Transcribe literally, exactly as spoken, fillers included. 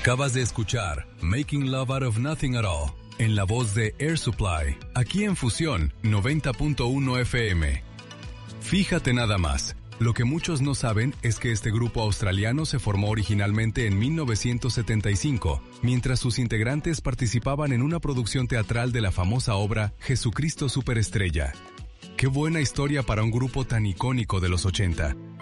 Acabas de escuchar Making Love Out of Nothing at All, en la voz de Air Supply, aquí en Fusión noventa punto uno F M. Fíjate nada más, lo que muchos no saben es que este grupo australiano se formó originalmente en mil novecientos setenta y cinco, mientras sus integrantes participaban en una producción teatral de la famosa obra Jesucristo Superestrella. Qué buena historia para un grupo tan icónico de los ochenta.